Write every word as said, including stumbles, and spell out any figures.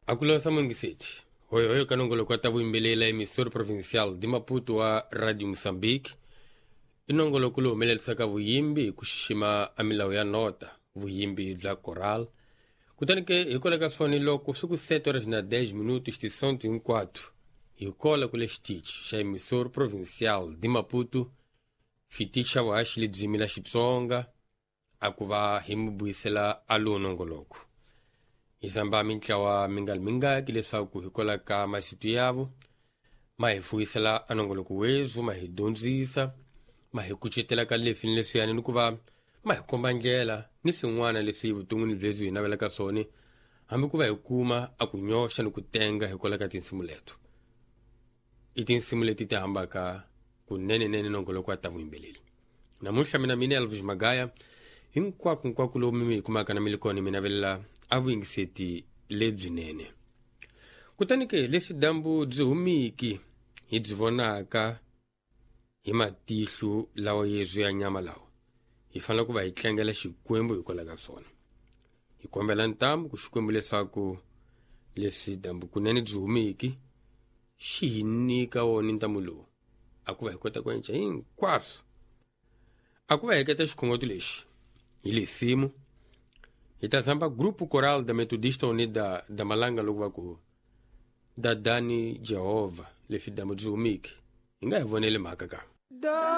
Akulança Manguicete. Oi, oi, canongolo kwa tavu imbelela emissora provincial de Maputo wa Radio Moçambique. Inongolo kulo melelisa ka vuyimbi kushishima amilawu ya nota, vuyimbi dla coral. Kutanike ikola ka swani loko suku sete horas na dez minutos de cento e quatro. Ikola kule stitch, xa emissora provincial de Maputo. Fiticha wa ashili dzimila xitsonga. Akuva himubuisela alu nongoloko. Izamba mintlawa mingal minga kile sauku hikola ka masitu yavo. Mahifuisela anongoloko wezu, mahidonzisa. Mahikuchitela ka lefini lesu yani nukuva. Mahikomba njela, nisi ngwana lesu yivutunguni lezu inawela ka soni. Hambi kuva hikuma, akunyosha nukutenga hikola ka tinsimuletu. Itinsimuletu ite hamba ka kunene nene nongoloko atavu imbeleli. Namusha mina mine Alves Magaya. Hinkwaku nkwaku lo mimi kumaka na milikoni minavela avu ingiseti ledzunene. Kutanike lesi dambu dzihumiki hidzivonaka himatihlu lawa yezu ya nyama lawa. Hifana kuva hitlangela xikwembu hikola ka sona. Hikombela ntamu kuxikwembu lesaku lesi dambu kunene dzihumiki xihinika woni ntamu lowu. Akuva hikota kwencha hinkwaso. Akuva heketa xikhongoto lexi. Ile simu. Itazamba Grupo Coral da Metodista Unida da Malanga logo da Dani Jehova le fidamo dzumiki. Inga yavonele makaka.